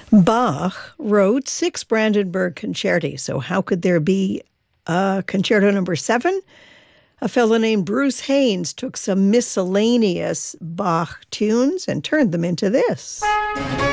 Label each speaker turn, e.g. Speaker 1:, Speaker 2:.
Speaker 1: Bach wrote six Brandenburg concerti, so how could there be concerto number seven? A fellow named Bruce Haynes took some miscellaneous Bach tunes and turned them into this.